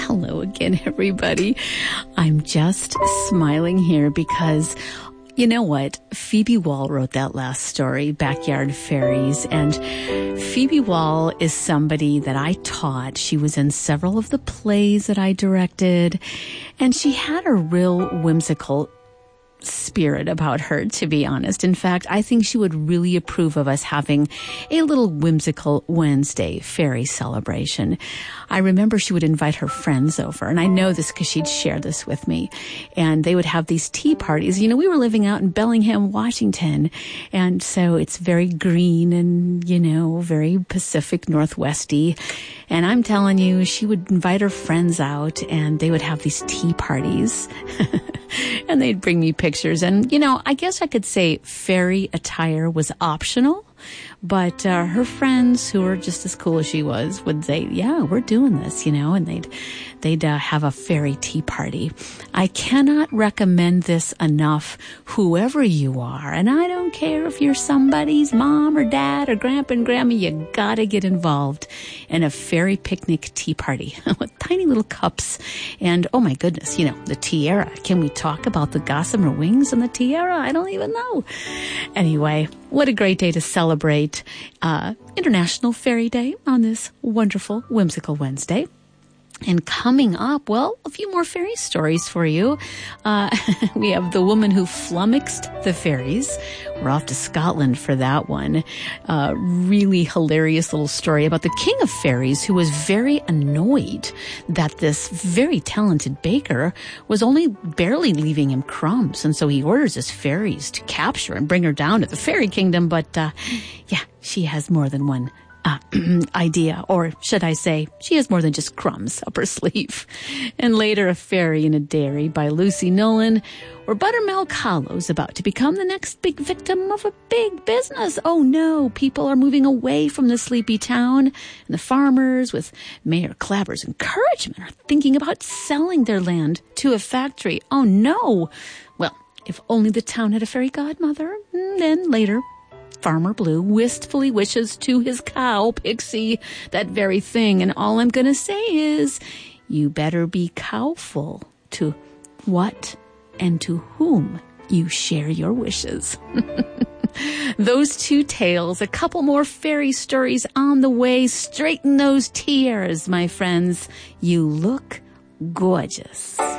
Hello again, everybody. I'm just smiling here because you know what? Phoebe Wall wrote that last story, Backyard Fairies, and Phoebe Wall is somebody that I taught. She was in several of the plays that I directed, and she had a real whimsical spirit about her, to be honest. In fact, I think she would really approve of us having a little whimsical Wednesday fairy celebration. I remember she would invite her friends over, and I know this because she'd share this with me, and they would have these tea parties. You know, we were living out in Bellingham, Washington, and so it's very green and, you know, very Pacific Northwesty, and I'm telling you, she would invite her friends out, and they would have these tea parties, and they'd bring me pictures, and, you know, I guess I could say fairy attire was optional. But her friends, who were just as cool as she was, would say, yeah, we're doing this, you know, and they'd have a fairy tea party. I cannot recommend this enough, whoever you are. And I don't care if you're somebody's mom or dad or grandpa and grandma, you gotta get involved in a fairy picnic tea party with tiny little cups. And, oh my goodness, you know, the tiara. Can we talk about the gossamer wings and the tiara? I don't even know. Anyway, what a great day to celebrate International Fairy Day on this wonderful, whimsical Wednesday. And coming up, well, a few more fairy stories for you. We have The Woman Who Flummoxed the Fairies. We're off to Scotland for that one. Really hilarious little story about the King of Fairies, who was very annoyed that this very talented baker was only barely leaving him crumbs. And so he orders his fairies to capture and bring her down to the fairy kingdom. But, yeah, she has more than one idea, or should I say, she has more than just crumbs up her sleeve. And later, A Fairy in a Dairy by Lucy Nolan, where Buttermilk Hollow's about to become the next big victim of a big business. Oh no, people are moving away from the sleepy town, and the farmers, with Mayor Clabber's encouragement, are thinking about selling their land to a factory. Oh no. Well, if only the town had a fairy godmother. And then later, Farmer Blue wistfully wishes to his cow, Pixie, that very thing. And all I'm going to say is, you better be cowful to what and to whom you share your wishes. Those two tales, a couple more fairy stories on the way. Straighten those tiaras, my friends. You look gorgeous.